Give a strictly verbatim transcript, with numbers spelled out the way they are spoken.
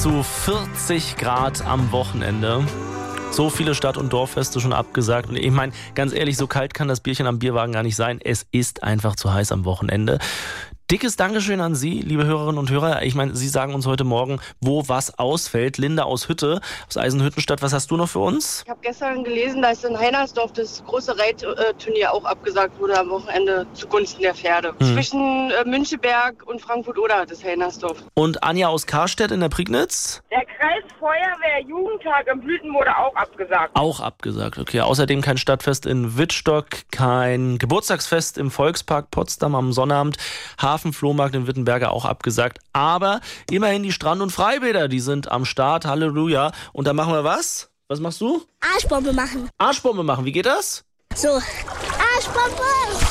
zu vierzig Grad am Wochenende. So viele Stadt- und Dorffeste schon abgesagt. Und ich meine, ganz ehrlich, so kalt kann das Bierchen am Bierwagen gar nicht sein. Es ist einfach zu heiß am Wochenende. Dickes Dankeschön an Sie, liebe Hörerinnen und Hörer. Ich meine, Sie sagen uns heute Morgen, wo was ausfällt. Linda aus Hütte, aus Eisenhüttenstadt, was hast du noch für uns? Ich habe gestern gelesen, dass in Heinersdorf das große Reitturnier auch abgesagt wurde am Wochenende zugunsten der Pferde. Hm. Zwischen äh, Müncheberg und Frankfurt-Oder hat es Heinersdorf. Und Anja aus Karstedt in der Prignitz? Der Kreisfeuerwehr-Jugendtag in Blüten wurde auch abgesagt. Auch abgesagt, okay. Außerdem kein Stadtfest in Wittstock, kein Geburtstagsfest im Volkspark Potsdam am Sonnabend, Hafenflohmarkt in Wittenberge auch abgesagt. Aber immerhin die Strand- und Freibäder, die sind am Start. Halleluja. Und da machen wir was? Was machst du? Arschbombe machen. Arschbombe machen. Wie geht das? So. Arschbombe!